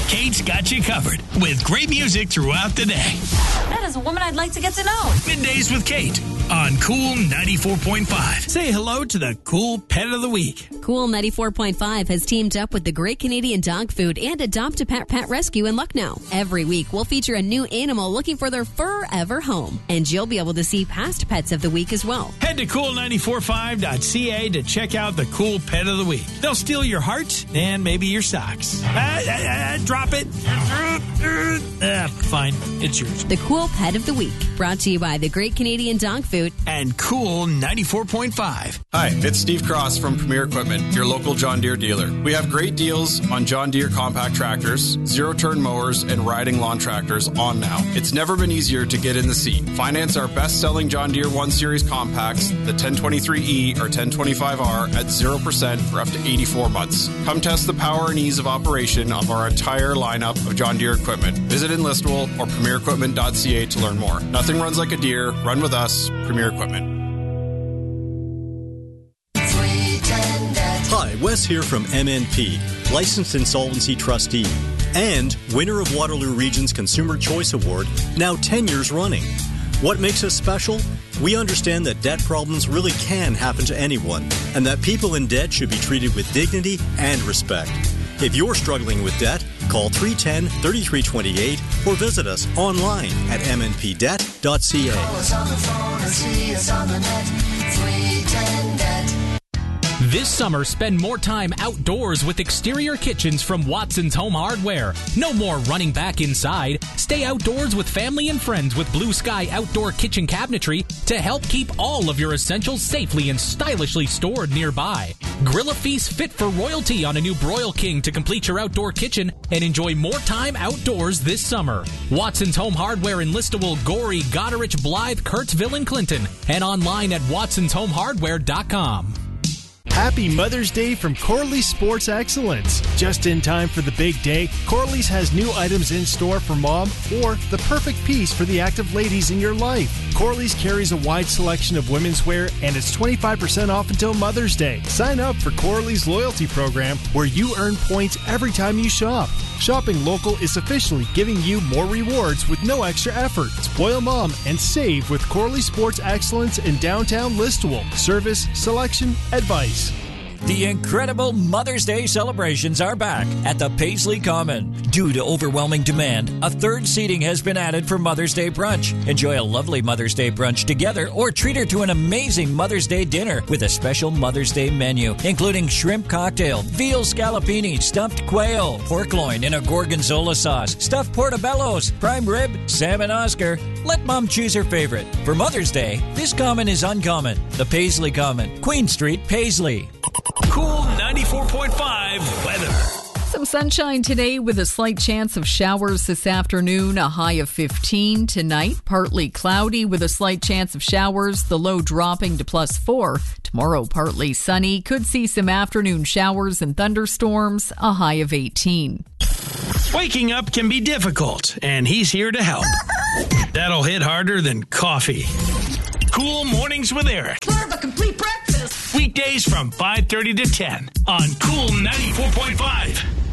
Kate's got you covered with great music throughout the day. That is a woman I'd like to get to know. Middays with Kate on Cool 94.5. Say hello to the Cool Pet of the Week. Cool 94.5 has teamed up with the Great Canadian Dog Food and Adopt a Pet Rescue in Lucknow. Every week, we'll feature a new animal looking for their forever home. And you'll be able to see past pets of the week as well. Head to cool945.ca to check out the Cool Pet of the Week. They'll steal your heart and maybe your socks. Drop it. Fine. It's yours. The Cool Pet of the Week. Brought to you by the Great Canadian Dog Food and Cool 94.5. Hi, it's Steve Cross from Premier Equipment, your local John Deere dealer. We have great deals on John Deere compact tractors, zero-turn mowers, and riding lawn tractors on now. It's never been easier to get in the seat. Finance our best-selling John Deere 1 Series compacts, the 1023E or 1025R, at 0% for up to 84 months. Come test the power and ease of operation of our entire lineup of John Deere equipment. Visit in Listowel or premierequipment.ca to learn more. Nothing runs like a Deere. Run with us, Premier Equipment. Hi, Wes here from MNP, licensed insolvency trustee, and winner of Waterloo Region's Consumer Choice Award, now 10 years running. What makes us special? We understand that debt problems really can happen to anyone, and that people in debt should be treated with dignity and respect. If you're struggling with debt, call 310-3328 or visit us online at mnpdebt.ca. Call us on the phone or see us on the net, 310-DEBT. This summer, spend more time outdoors with exterior kitchens from Watson's Home Hardware. No more running back inside. Stay outdoors with family and friends with Blue Sky Outdoor Kitchen Cabinetry to help keep all of your essentials safely and stylishly stored nearby. Grill a feast fit for royalty on a new Broil King to complete your outdoor kitchen and enjoy more time outdoors this summer. Watson's Home Hardware in Listowel, Gorey, Goderich, Blythe, Kurtzville, and Clinton, and online at watsonshomeHardware.com. Happy Mother's Day from Corley's Sports Excellence. Just in time for the big day, Corley's has new items in store for mom or the perfect piece for the active ladies in your life. Corley's carries a wide selection of women's wear and it's 25% off until Mother's Day. Sign up for Corley's loyalty program where you earn points every time you shop. Shopping local is officially giving you more rewards with no extra effort. Spoil mom and save with Corley Sports Excellence in downtown Listowel. Service, selection, advice. The incredible Mother's Day celebrations are back at the Paisley Common. Due to overwhelming demand, a third seating has been added for Mother's Day brunch. Enjoy a lovely Mother's Day brunch together or treat her to an amazing Mother's Day dinner with a special Mother's Day menu, including shrimp cocktail, veal scallopini, stuffed quail, pork loin in a gorgonzola sauce, stuffed portobellos, prime rib, salmon Oscar. Let mom choose her favorite. For Mother's Day, this common is uncommon. The Paisley Common, Queen Street, Paisley. Cool 94.5 weather. Some sunshine today with a slight chance of showers this afternoon, a high of 15 tonight. Partly cloudy with a slight chance of showers, the low dropping to +4. Tomorrow, partly sunny. Could see some afternoon showers and thunderstorms, a high of 18. Waking up can be difficult, and he's here to help. That'll hit harder than coffee. Cool Mornings with Eric. Serve a complete breakfast. Weekdays from 5:30 to 10 on Cool 94.5.